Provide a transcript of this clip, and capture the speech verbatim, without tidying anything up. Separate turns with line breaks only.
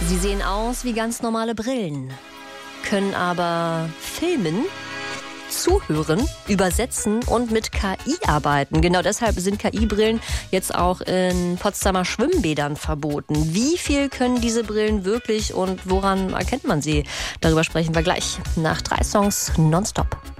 Sie sehen aus wie ganz normale Brillen, können aber filmen, zuhören, übersetzen und mit K I arbeiten. Genau deshalb sind K I-Brillen jetzt auch in Potsdamer Schwimmbädern verboten. Wie viel können diese Brillen wirklich und woran erkennt man sie? Darüber sprechen wir gleich nach drei Songs nonstop.